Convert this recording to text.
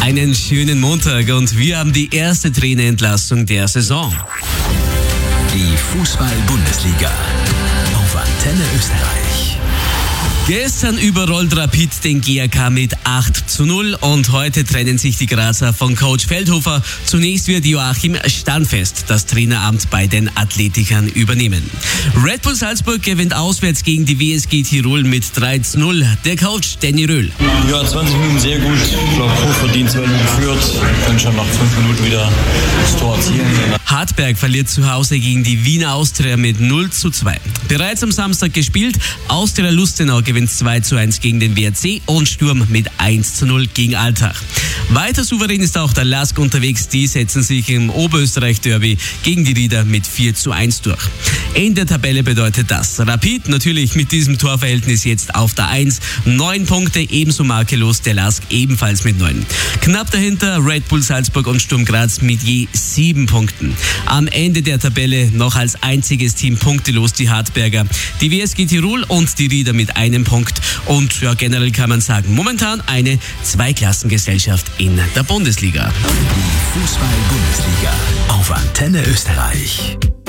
Einen schönen Montag und wir haben die erste Trainerentlassung der Saison. Die Fußball-Bundesliga auf Antenne Österreich. Gestern überrollt Rapid den GAK mit 8:0 und heute trennen sich die Grazer von Coach Feldhofer. Zunächst wird Joachim Standfest das Traineramt bei den Athletikern übernehmen. Red Bull Salzburg gewinnt auswärts gegen die WSG Tirol mit 3:0. Der Coach Danny Röhl. Ja, 20 Minuten sehr gut. Ich glaube, hochverdient 2 Minuten geführt. Können schon nach 5 Minuten wieder das Tor erzielen. Hartberg verliert zu Hause gegen die Wiener Austria mit 0:2. Bereits am Samstag gespielt. Austria Lustenau gewinnt 2:1 gegen den WRC und Sturm mit 1:0 gegen Altach. Weiter souverän ist auch der LASK unterwegs. Die setzen sich im Oberösterreich-Derby gegen die Rieder mit 4:1 durch. In der Tabelle bedeutet das: Rapid natürlich mit diesem Torverhältnis jetzt auf der 1. 9 Punkte, ebenso makellos der LASK ebenfalls mit 9. Knapp dahinter Red Bull Salzburg und Sturm Graz mit je 7 Punkten. Am Ende der Tabelle noch als einziges Team punktelos die Hartberger, die WSG Tirol und die Rieder mit einem Punkt. Und ja, generell kann man sagen, momentan eine Zweiklassengesellschaft in der Bundesliga. Die Fußball-Bundesliga auf Antenne Österreich.